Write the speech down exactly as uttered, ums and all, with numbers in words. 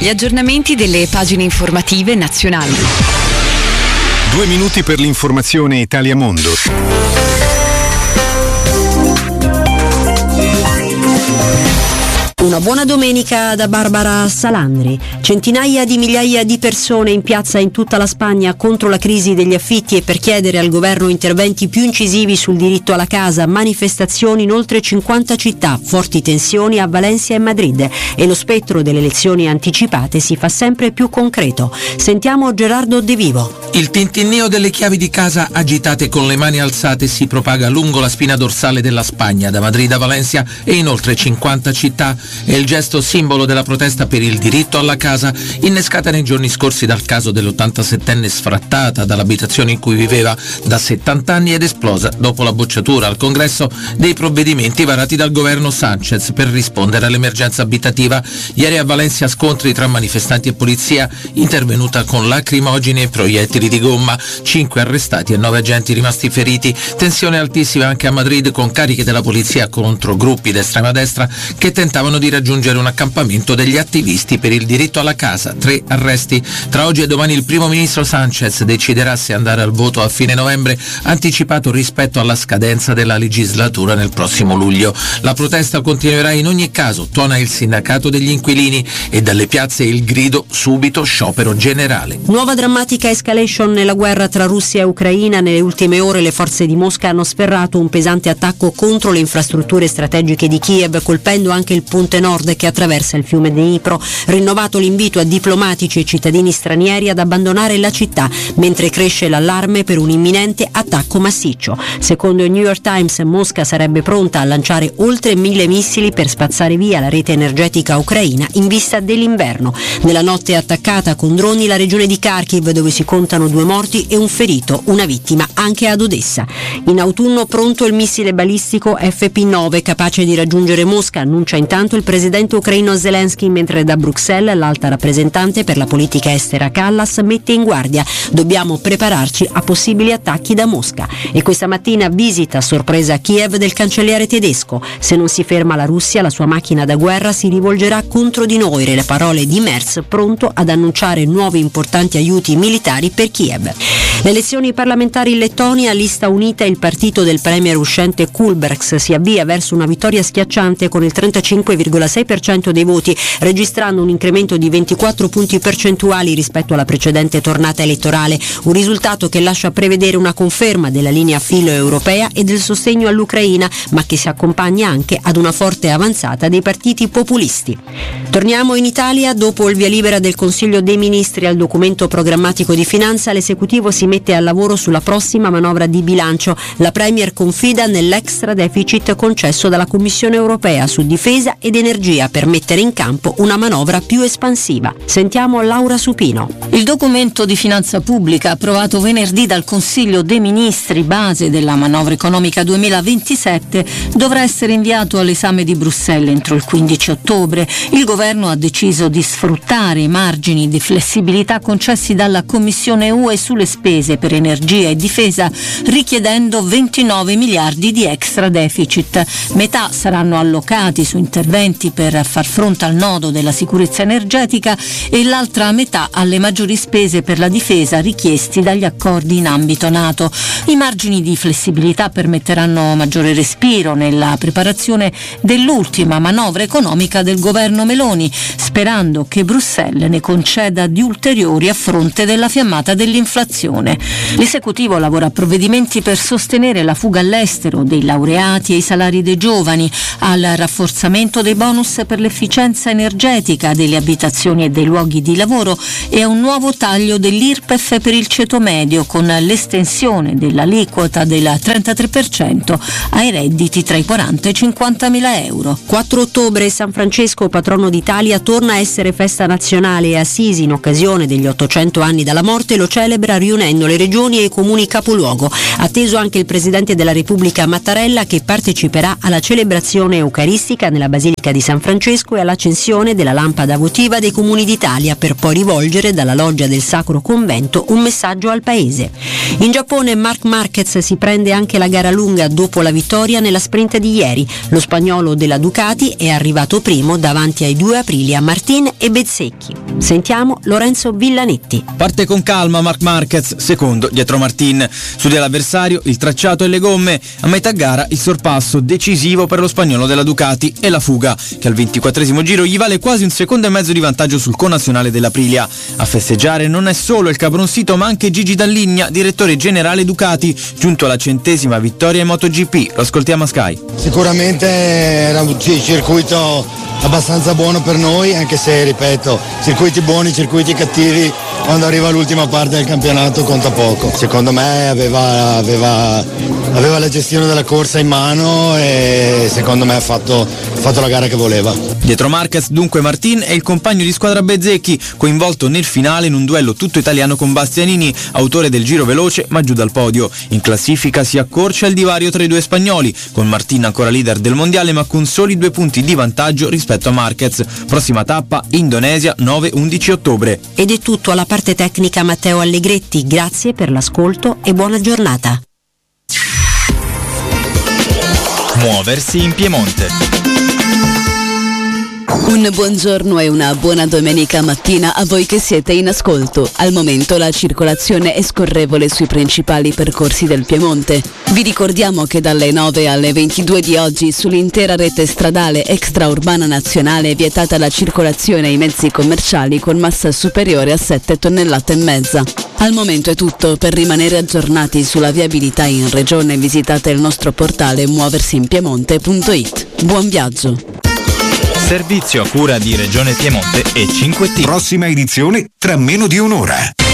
Gli aggiornamenti delle pagine informative nazionali. Due minuti per l'informazione Italia Mondo. Una buona domenica da Barbara Salandri. Centinaia di migliaia di persone in piazza in tutta la Spagna contro la crisi degli affitti e per chiedere al governo interventi più incisivi sul diritto alla casa, manifestazioni in oltre cinquanta città, forti tensioni a Valencia e Madrid e lo spettro delle elezioni anticipate si fa sempre più concreto. Sentiamo Gerardo De Vivo. Il tintinnio delle chiavi di casa agitate con le mani alzate si propaga lungo la spina dorsale della Spagna, da Madrid a Valencia e in oltre cinquanta città. È il gesto simbolo della protesta per il diritto alla casa, innescata nei giorni scorsi dal caso dell'ottantasettenne sfrattata dall'abitazione in cui viveva da settanta anni ed esplosa dopo la bocciatura al Congresso dei provvedimenti varati dal governo Sánchez per rispondere all'emergenza abitativa. Ieri a Valencia scontri tra manifestanti e polizia, intervenuta con lacrimogeni e proiettili di gomma, cinque arrestati e nove agenti rimasti feriti. Tensione altissima anche a Madrid con cariche della polizia contro gruppi d'estrema destra che tentavano di raggiungere un accampamento degli attivisti per il diritto alla casa. Tre arresti. Tra oggi e domani il primo ministro Sánchez deciderà se andare al voto a fine novembre, anticipato rispetto alla scadenza della legislatura nel prossimo luglio. La protesta continuerà in ogni caso, tuona il sindacato degli inquilini, e dalle piazze il grido subito sciopero generale. Nuova drammatica escalation nella guerra tra Russia e Ucraina. Nelle ultime ore le forze di Mosca hanno sferrato un pesante attacco contro le infrastrutture strategiche di Kiev, colpendo anche il ponte nord che attraversa il fiume Dnipro. Rinnovato l'invito a diplomatici e cittadini stranieri ad abbandonare la città, mentre cresce l'allarme per un imminente attacco massiccio. Secondo il New York Times, Mosca sarebbe pronta a lanciare oltre mille missili per spazzare via la rete energetica ucraina in vista dell'inverno. Nella notte attaccata con droni la regione di Kharkiv, dove si contano due morti e un ferito, una vittima anche ad Odessa. In autunno pronto il missile balistico F P nove capace di raggiungere Mosca, annuncia intanto il presidente ucraino Zelensky, mentre da Bruxelles l'alta rappresentante per la politica estera Kallas mette in guardia: dobbiamo prepararci a possibili attacchi da Mosca. E questa mattina visita a sorpresa a Kiev del cancelliere tedesco. Se non si ferma la Russia, la sua macchina da guerra si rivolgerà contro di noi, le parole di Merz, pronto ad annunciare nuovi importanti aiuti militari per Kiev. Le elezioni parlamentari in Lettonia, lista unita, il partito del premier uscente Kulbergs si avvia verso una vittoria schiacciante con il trentacinque virgola sei per cento dei voti, registrando un incremento di ventiquattro punti percentuali rispetto alla precedente tornata elettorale, un risultato che lascia prevedere una conferma della linea filo-europea e del sostegno all'Ucraina, ma che si accompagna anche ad una forte avanzata dei partiti populisti. Torniamo in Italia. Dopo il via libera del Consiglio dei Ministri al documento programmatico di finanza, l'esecutivo si mette al lavoro sulla prossima manovra di bilancio. La Premier confida nell'extra deficit concesso dalla Commissione europea su difesa ed energia per mettere in campo una manovra più espansiva. Sentiamo Laura Supino. Il documento di finanza pubblica approvato venerdì dal Consiglio dei Ministri, base della manovra economica duemilaventisette, dovrà essere inviato all'esame di Bruxelles entro il quindici ottobre. Il governo ha deciso di sfruttare i margini di flessibilità concessi dalla Commissione U E sulle spese per energia e difesa, richiedendo ventinove miliardi di extra deficit. Metà saranno allocati su interventi per far fronte al nodo della sicurezza energetica e l'altra metà alle maggiori spese per la difesa richiesti dagli accordi in ambito NATO. I margini di flessibilità permetteranno maggiore respiro nella preparazione dell'ultima manovra economica del governo Meloni, sperando che Bruxelles ne conceda di ulteriori a fronte della fiammata dell'inflazione. L'esecutivo lavora a provvedimenti per sostenere la fuga all'estero dei laureati e i salari dei giovani, al rafforzamento dei bonus per l'efficienza energetica delle abitazioni e dei luoghi di lavoro e a un nuovo taglio dell'I R P E F per il ceto medio, con l'estensione dell'aliquota del trentatré per cento ai redditi tra i quaranta e i cinquantamila euro. quattro ottobre, San Francesco, patrono d'Italia, torna a essere festa nazionale e Assisi, in occasione degli ottocento anni dalla morte, lo celebra riunendo coinvolgendo le regioni e i comuni capoluogo. Atteso anche il Presidente della Repubblica Mattarella, che parteciperà alla celebrazione eucaristica nella Basilica di San Francesco e all'accensione della lampada votiva dei comuni d'Italia, per poi rivolgere dalla loggia del Sacro Convento un messaggio al paese. In Giappone Marc Marquez si prende anche la gara lunga dopo la vittoria nella sprint di ieri. Lo spagnolo della Ducati è arrivato primo davanti ai due Aprilia, Martin e Bezzecchi. Sentiamo Lorenzo Villanetti. Parte con calma Marc Marquez, secondo dietro Martin. Studia l'avversario, il tracciato e le gomme. A metà gara il sorpasso decisivo per lo spagnolo della Ducati e la fuga, che al ventiquattresimo giro gli vale quasi un secondo e mezzo di vantaggio sul connazionale dell'Aprilia. A festeggiare non è solo il capronzito, ma anche Gigi Dall'Igna, direttore generale Ducati, giunto alla centesima vittoria in MotoGP. Lo ascoltiamo a Sky. Sicuramente era un circuito abbastanza buono per noi, anche se, ripeto, circuiti buoni, circuiti cattivi, quando arriva l'ultima parte del campionato conta poco. Secondo me aveva, aveva, aveva la gestione della corsa in mano e secondo me ha fatto, ha fatto la gara che voleva. Dietro Marquez dunque Martin e il compagno di squadra Bezzecchi, coinvolto nel finale in un duello tutto italiano con Bastianini, autore del giro veloce ma giù dal podio. In classifica si accorcia il divario tra i due spagnoli, con Martin ancora leader del mondiale ma con soli due punti di vantaggio rispetto a Marquez. Prossima tappa Indonesia nove undici ottobre. Ed è tutto. Alla parte tecnica Matteo Allegretti, grazie per l'ascolto e buona giornata. Muoversi in Piemonte. Un buongiorno e una buona domenica mattina a voi che siete in ascolto. Al momento la circolazione è scorrevole sui principali percorsi del Piemonte. Vi ricordiamo che dalle nove alle ventidue di oggi sull'intera rete stradale extraurbana nazionale è vietata la circolazione ai mezzi commerciali con massa superiore a sette tonnellate e mezza. Al momento è tutto. Per rimanere aggiornati sulla viabilità in regione visitate il nostro portale muoversinpiemonte punto it. Buon viaggio! Servizio a cura di Regione Piemonte e cinque T. Prossima edizione tra meno di un'ora.